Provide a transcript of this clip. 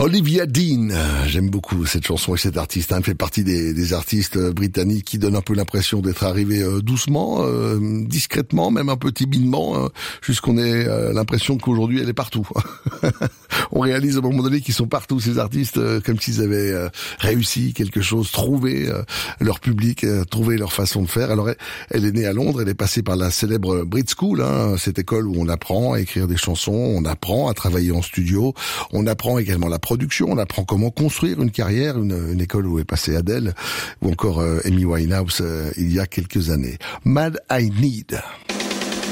Olivia Dean, j'aime beaucoup cette chanson et cet artiste. Elle fait partie des artistes britanniques qui donnent un peu l'impression d'être arrivés doucement, discrètement, même un peu timidement, jusqu'on ait l'impression qu'aujourd'hui elle est partout. On réalise à un moment donné qu'ils sont partout, ces artistes, comme s'ils avaient réussi quelque chose, trouvé leur public, trouvé leur façon de faire. Alors elle est née à Londres, elle est passée par la célèbre Brit School, cette école où on apprend à écrire des chansons, on apprend à travailler en studio, on apprend également la production, on apprend comment construire une carrière, une école où est passée Adele ou encore Amy Winehouse il y a quelques années. Mad I Need.